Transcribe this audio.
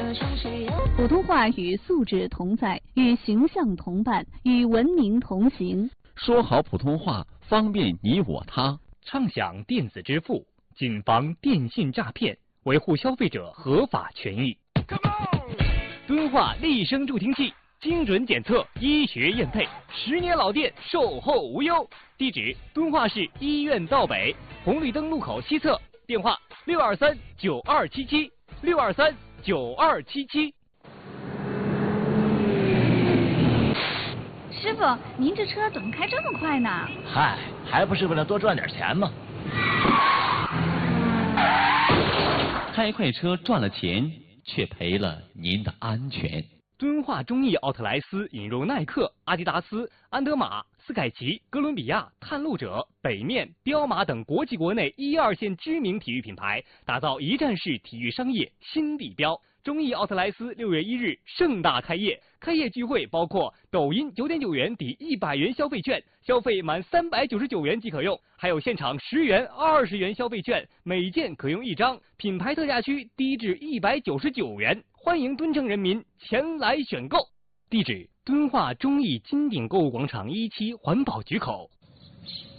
普通话与素质同在，与形象同伴，与文明同行。 说好普通话，方便你我他。 畅享电子支付，谨防电信诈骗，维护消费者合法权益。敦化立声助听器，精准检测，医学验配，10年老店，售后无忧。地址：敦化市医院道北红绿灯路口西侧，电话623-9277，623-9277。 师傅，您这车怎么开这么快呢？ 嗨，还不是为了多赚点钱吗？ 开快车赚了钱，却赔了您的安全。 敦化中意奥特莱斯引入耐克、阿迪达斯、安德玛、斯凯奇、哥伦比亚、探路者、北面、彪马等国际国内1、2线知名体育品牌，打造一站式体育商业新地标。中意奥特莱斯6月1日盛大开业，开业聚会包括抖音9.9元抵100元消费券，消费满399元即可用，还有现场10元、20元消费券，每件可用1张，品牌特价区低至199元，欢迎敦城人民前来选购。地址：敦化中意金鼎购物广场1期环保局口。